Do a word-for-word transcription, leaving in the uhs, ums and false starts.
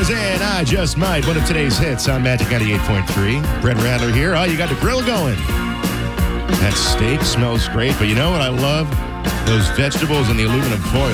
Stars and I Just Might, one of today's hits on Magic ninety-eight point three. Brett Rattler here. Oh, you got the grill going. That steak smells great, but you know what I love? Those vegetables in the aluminum foil.